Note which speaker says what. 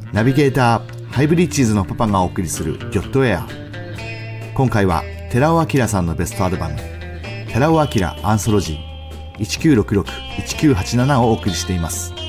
Speaker 1: ナビゲーターハイブリッジーズのパパがお送りするギョットエア。今回は寺尾明さんのベストアルバム寺尾明アンソロジー1966-1987をお送りしています。